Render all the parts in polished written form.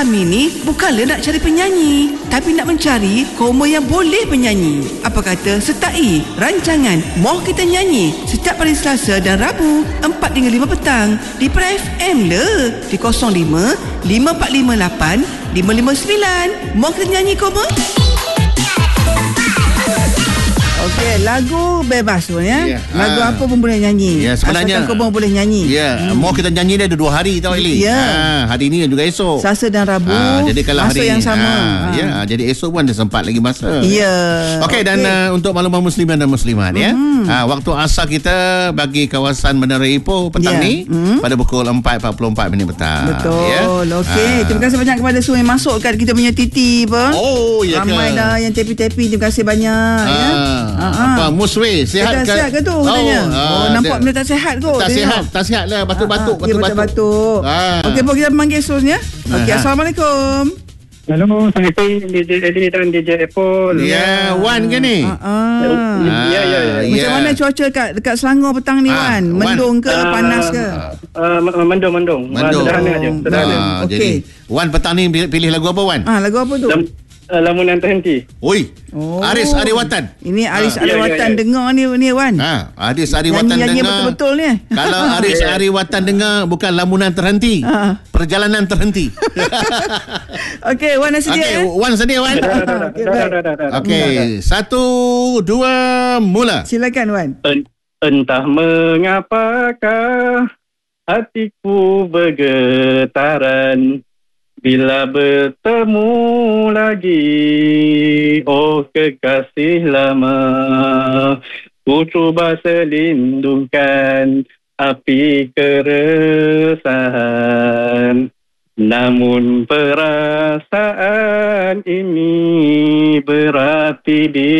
Kami ni bukanlah nak cari penyanyi, tapi nak mencari koma yang boleh bernyanyi. Apa kata sertai rancangan Moh Kita Nyanyi setiap hari Selasa dan Rabu 4 hingga 5 petang di Pra FM le di 05 5458 559. Moh Kita Nyanyi koma. Okey, lagu bebas pun ya. Lagu apa pun boleh nyanyi. Sebenarnya asalkan kau pun boleh nyanyi. Mau kita nyanyi dia ada 2 hari tau Eli. Hari ni dan juga esok. Selasa dan Rabu. Jadi kalau masa hari yang sama. Jadi esok pun ada sempat lagi masa. Okey, dan untuk makluman muslimin dan muslimat waktu asar kita bagi kawasan Bandar Raya Ipoh petang ni pada pukul 4.44 petang. Betul. Okey, terima kasih banyak kepada semua yang masuk kat kita punya titi apa. Ramai dah yang tepi-tepi. Terima kasih banyak apa Muswe sihat ke tu katanya. Nampak benda tak sihat kot. Tak sihat lah, batuk-batuk. Okey, kita panggil seterusnya. Okey, Assalamualaikum. Hello, Assalamualaikum DJ Eddie dan DJ Apple. Wan ke ni? Macam mana cuaca dekat Selangor petang ni Wan? Mendung ke panas ke? Mendung. Sederhana aja. Jadi Wan petang ni pilih lagu apa Wan? Lagu apa tu? Lamunan Terhenti. Aris Ariwatan. Ini Aris Ariwatan dengar ni Wan. Aris Ariwatan dengar. Nyanyi betul-betul ni. Kalau Aris Ariwatan dengar bukan lamunan terhenti. Perjalanan terhenti. Okey, Wan dah sedia. Wan sedia Wan. Okey, 1 2 mula. Silakan Wan. Entah mengapakah hatiku bergetaran bila bertemu lagi, oh kekasih lama. Ku cuba selindungkan api keresahan, namun perasaan ini berapi di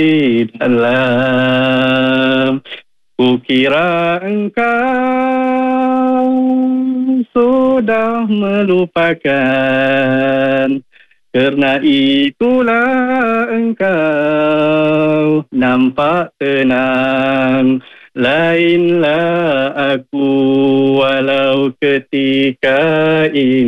dalam. Ku kira engkau sudah melupakan, karena itulah engkau nampak tenang. Lainlah aku walau ketika